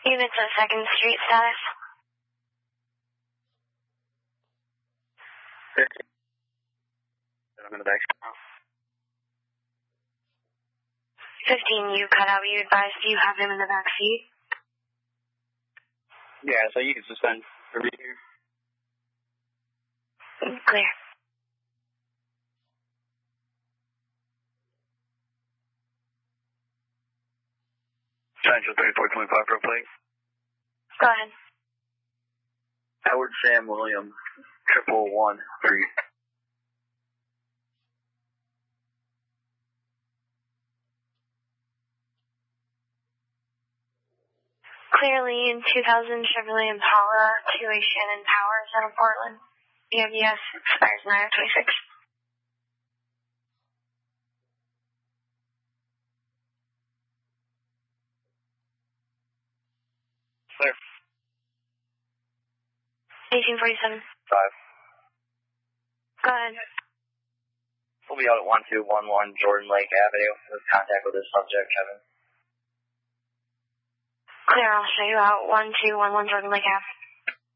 Units at 2nd Street status. 15. I'm in the back. 15, you cut out. You advised you have him in the back seat? Yeah, so you can suspend for me here. Clear. Central 3425 for a plate. Go ahead. Howard Sam William, 1113. Clearly in 2000 Chevrolet Impala, 2A Shannon Powers out of Portland. EMES expires 9/26. Clear. 1847. 5. Go ahead. We'll be out at 1211 Jordan Lake Avenue with contact with this subject, Kevin. Clear, I'll show you out. 1211 Jordan Lake Ave.